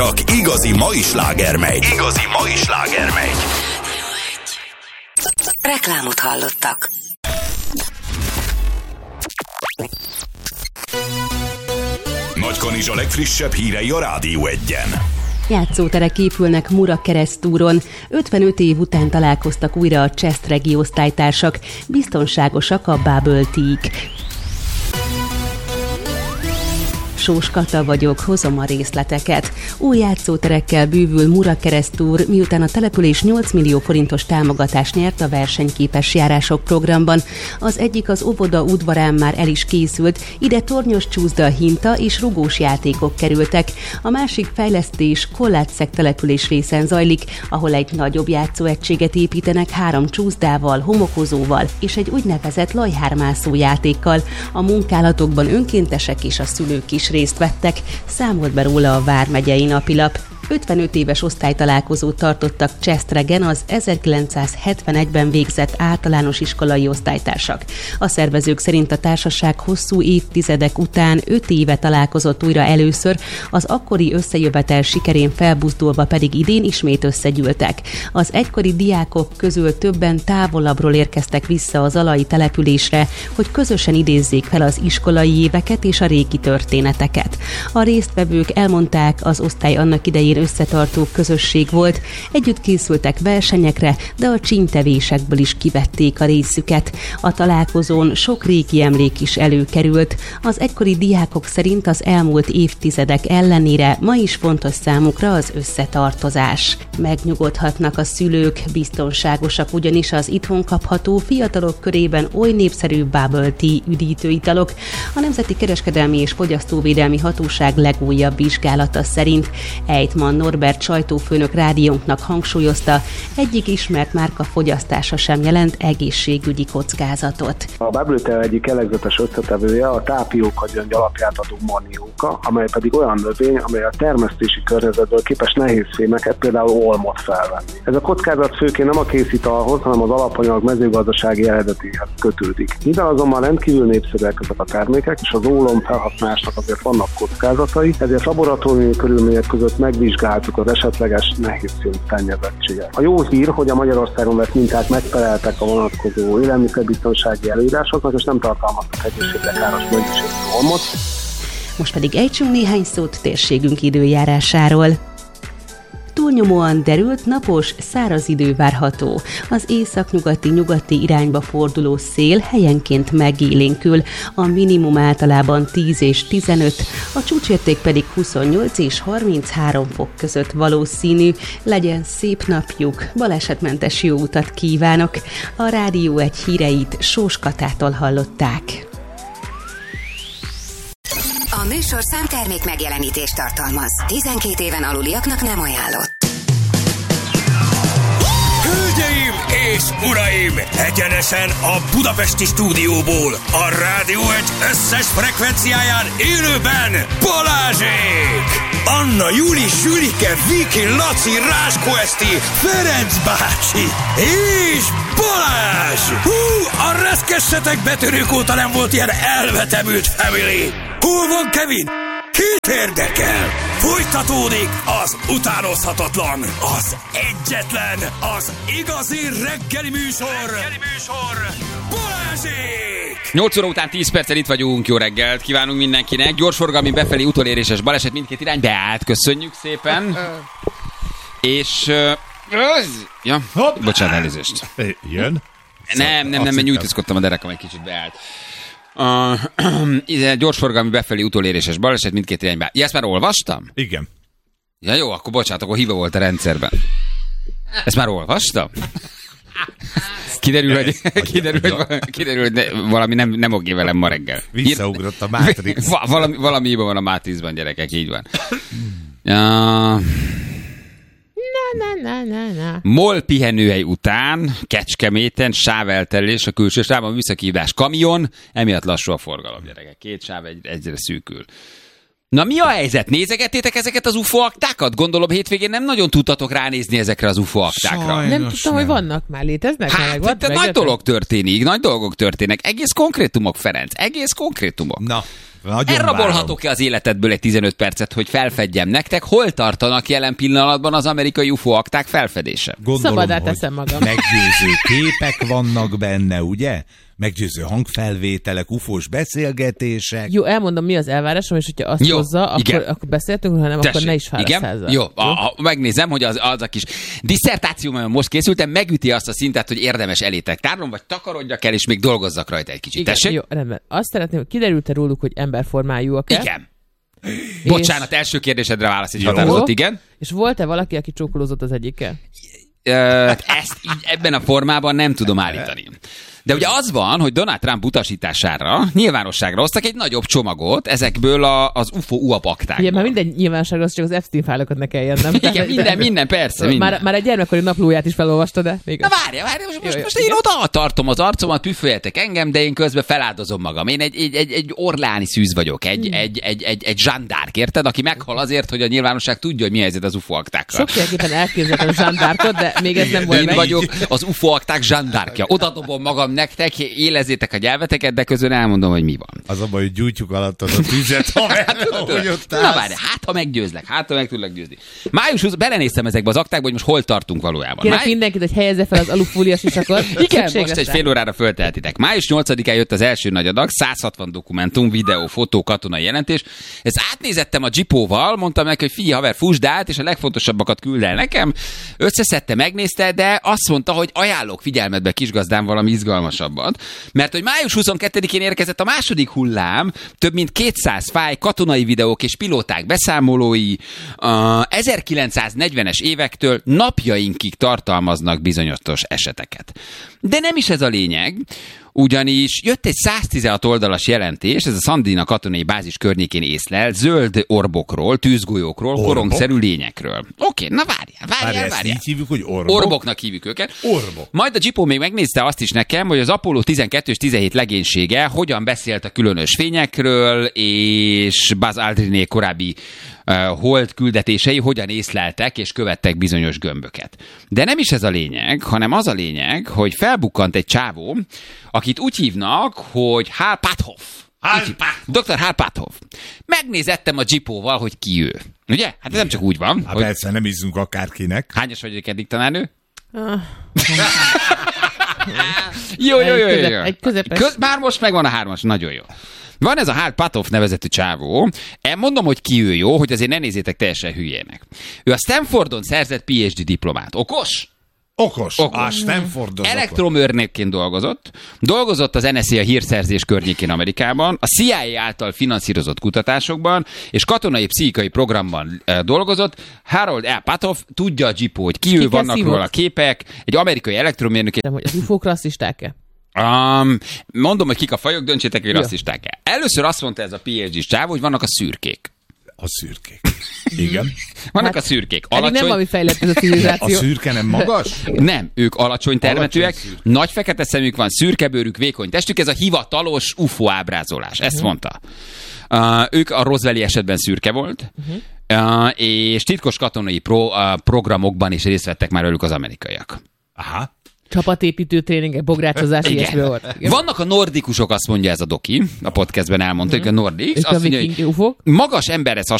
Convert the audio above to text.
csak igazi mai slágermegy. Igazi mai slágermegy. Reklámot hallottak. Nagykanizsa legfrissebb hírei a Rádió 1-en. Játszóterek épülnek Murakeresztúron. 55 év után találkoztak újra a Csestregi osztálytársak. Biztonságosak a Bubble Tea-k. Sós Kata vagyok, hozom a részleteket. Új játszóterekkel bővül Murakeresztúr, miután a település 8 millió forintos támogatást nyert a versenyképes járások programban. Az egyik az óvoda udvarán már el is készült, ide tornyos csúszda, hinta és rugós játékok kerültek. A másik fejlesztés Kollácszeg település részen zajlik, ahol egy nagyobb játszóegységet építenek 3 csúszdával, homokozóval és egy úgynevezett lajhármászó játékkal. A munkálatokban önkéntesek és a szülők is részt vettek, számolt be róla a Vármegyei Napilap. 55 éves osztálytalálkozót tartottak Csestregen az 1971-ben végzett általános iskolai osztálytársak. A szervezők szerint a társaság hosszú évtizedek után 5 éve találkozott újra először, az akkori összejövetel sikerén felbuzdulva pedig idén ismét összegyűltek. Az egykori diákok közül többen távolabbról érkeztek vissza az alai településre, hogy közösen idézzék fel az iskolai éveket és a régi történeteket. A résztvevők elmondták, az osztály annak idején összetartó közösség volt, együtt készültek versenyekre, de a csínytevésekből is kivették a részüket. A találkozón sok régi emlék is előkerült. Az egykori diákok szerint az elmúlt évtizedek ellenére ma is fontos számukra az összetartozás. Megnyugodhatnak a szülők, biztonságosak ugyanis az itthon kapható, fiatalok körében oly népszerű Bubble Tea üdítőitalok. A Nemzeti Kereskedelmi és Fogyasztóvédelmi Hatóság legújabb vizsgálata szerint Ejtman Norbert sajtófőnök rádiónknak hangsúlyozta, egyik ismert márka fogyasztása sem jelent egészségügyi kockázatot. A Bubble Tea egyik jellegzetes összetevője a tápióka gyöngy alapját adó manióka, amely pedig olyan növény, amely a termesztési környezetből képes nehéz fémeket, például olmot felvenni. Ez a kockázat főként nem a készítalhoz, hanem az alapanyag mezőgazdasági eredetéhez kötődik. Mivel azonban rendkívül népszerűek ezek a termékek, és az ólom felhasználásnak azért vannak kockázatai, ezért laboratóriumi körülmények között megvizsgáltuk az esetleges nehézfém szennyezettséget. A jó hír, hogy a Magyarországon vett minták megfeleltek a vonatkozó élelmiszerbiztonsági előírásoknak, és nem tartalmaztak egészségre káros mennyiségű olmot. Most pedig ejtsünk néhány szót térségünk időjárásáról. Túlnyomóan derült, napos, száraz idő várható. Az északnyugati irányba forduló szél helyenként megélénkül, a minimum általában 10 és 15, a csúcsérték pedig 28 és 33 fok között valószínű. Legyen szép napjuk, balesetmentes jó utat kívánok! A Rádió 1 híreit Sós Katától hallották. A műsorszám termék megjelenítést tartalmaz. 12 éven aluliaknak nem ajánlott. Hölgyeim és uraim! Egyenesen a budapesti stúdióból, a Rádió 1 összes frekvenciáján élőben Balázsék! Anna, Juli, Sülike, Viki, Laci, Ráskó Eszti, Ferenc bácsi és Balázs! Hú, a reszkessetek betörők óta nem volt ilyen elvetemült family! Hol van Kevin? Kit érdekel? Folytatódik az utánozhatatlan, az egyetlen, az igazi reggeli műsor Balázsék! 8 óra után 10 perccel itt vagyunk, jó reggelt kívánunk mindenkinek. Gyorsforgalmi befelé utoléréses baleset mindkét irány beállt, köszönjük szépen. És... bocsánat, elnézést. Jön? Nem, nyújtózkodtam a derekam, egy kicsit beállt. Gyorsforgalmi befelé utoléréses baleset mindkét irányba. Ja, ezt már olvastam? Igen. Ja jó, akkor bocsánat, akkor hiba volt a rendszerben. Ezt már olvastam? Kiderül, hogy valami nem oké velem ma reggel. Visszaugrott a Matrix. Valami hiba van a Matrixban, gyerekek, így van. MOL pihenőhely után Kecskeméten sáveltelés a külső sávban, műszakihívás kamion, emiatt lassú a forgalom, gyerekek. 2 sáv egyre szűkül. Na mi a helyzet? Nézegettétek ezeket az UFO aktákat? Gondolom hétvégén nem nagyon tudtatok ránézni ezekre az UFO aktákra. Sajnos nem tudtam, hogy vannak már, léteznek? Hát, nagy dolog történik, nagy dolgok történnek. Egész konkrétumok, Ferenc, egész konkrétumok. Na, Elrabolhatok-e az életedből egy 15 percet, hogy felfedjem nektek, hol tartanak jelen pillanatban az amerikai UFO akták felfedése? Gondolom, szabadá teszem magam. Meggyőző képek vannak benne, ugye? Meggyőző hangfelvételek, ufós beszélgetések. Jó, elmondom, mi az elvárásom, és hogyha azt hozza, akkor beszéltünk, hanem akkor ne is fáradsz ezzel. Jó, megnézem, hogy az a kis diszertáció, mert most készültem, megüti azt a szintet, hogy érdemes elétek tárnom, vagy takarodjak el, és még dolgozzak rajta egy kicsit. Igen, tessék? jó, rendben. Azt szeretném, hogy kiderült-e róluk, hogy emberformájúak-e? Igen. Bocsánat, első kérdésedre válasz egy határozott, igen. És volt-e valaki, aki csókolózott az egyikkel? Ezt így ebben a formában nem tudom állítani. De ugye az van, hogy Donald Trump utasítására nyilvánosságra hoztak egy nagyobb csomagot ezekből az UFO UAP aktákból. Igen, már minden nyilvánosságra az, csak az Epstein fájlokat ne kelljen, nem? Igen, minden, persze. Minden. Már egy gyermekkori naplóját is felolvasta, de még. Na várja, most én oda tartom az arcomat, püföljetek engem, de én közben feláldozom magam. Én egy orláni szűz vagyok, egy zsandárk, érted? Aki meghal azért, hogy a nyilvánosság tudja, hogy mi helyzet az UFO aktákkal. Sokféleképpen elképzeltem a zsandárkot, de még ez nem volt én meg. vagyok az UFO akták zsandárkja. Oda dobom magam nektek, élezzétek a nyelveteket, de közben elmondom, hogy mi van. Az a baj, hogy gyújtjuk alatt az a tüzet, Na várj, ha meggyőzlek, ha meg tudlak győzni. Május 20, belenéztem ezekbe az aktákba, hogy most hol tartunk valójában. Kérek mindenkit, hogy helyezze fel az alufóliás sisakot. Igen, most egy fél órára fölteltitek. Május 8-án jött az első nagy adag, 160 dokumentum, videó, fotó, katonai jelentés. Ezt átnézettem a Jeepóval, mondtam neki, hogy figyelj haver, fussd át, és a legfontosabbakat küld el nekem. Összeszedte, megnézte, de azt mondta, hogy ajánlok figyelmetbe, kisgazdám, valami izgalmasabbat. Mert hogy május 22-én érkezett a második hullám, több mint 200 fájl, katonai videók és pilóták beszámolói 1940-es évektől napjainkig tartalmaznak bizonyos eseteket. De nem is ez a lényeg, ugyanis jött egy 116 oldalas jelentés, ez a Sandina katonai bázis környékén észlelt zöld orbokról, tűzgolyókról, korongszerű lényekről. Oké, na várjál. Így hívjuk, hogy orbok? Orboknak hívjuk őket. Orbok. Majd a Jeepó még megnézte azt is nekem, hogy az Apollo 12 és 17 legénysége hogyan beszélt a különös fényekről, és Buzz Aldriné korábbi hold küldetései hogyan észleltek és követtek bizonyos gömböket. De nem is ez a lényeg, hanem az a lényeg, hogy felbukkant egy csávó, akit úgy hívnak, hogy Hal Puthoff. Dr. Hal Puthoff. Megnézettem a Jeepóval, hogy ki ő. Ugye? Hát ez nem csak úgy van. Hát hogy... persze, nem izzunk akárkinek. Hányas vagy eddig tanárnő? Jó. Egy közepes. Már most megvan a 3-as, nagyon jó. Van ez a Hal Puthoff nevezetű csávó. Mondom, hogy ki ő, jó, hogy azért ne nézzétek teljesen hülyének. Ő a Stanfordon szerzett PhD diplomát. Okos. A Stanfordon. Elektromérnökként dolgozott az NSA a hírszerzés környékén Amerikában, a CIA által finanszírozott kutatásokban, és katonai pszichikai programban dolgozott. Harold L. Puthoff tudja a Jeepó, hogy ki ő, vannak róla képek, egy amerikai elektromérnök. Hogy az UFO-k rasszisták-e? Mondom, hogy kik a fajok, döntsétek, hogy rasszisták-e. Először azt mondta ez a PhD-s csávó, hogy vannak a szürkék. A szürkék. Igen. Vannak a szürkék. Alacsony... Nem valami fejlett ez a civilizáció. A szürke nem magas? Nem, ők alacsony termetűek, nagy fekete szemük van, szürke bőrük, vékony testük, ez a hivatalos UFO ábrázolás. Ezt mondta. Ők a Roswelli esetben szürke volt, és titkos katonai programokban is részt vettek már velük az amerikaiak. Aha. Csapatépítő tréningek, bográcsozás, ilyesmi volt. Igen. Vannak a nordikusok, azt mondja ez a doki, a podcastben elmondta, hogy a nordikus. És a viking UFO? Magas emberhez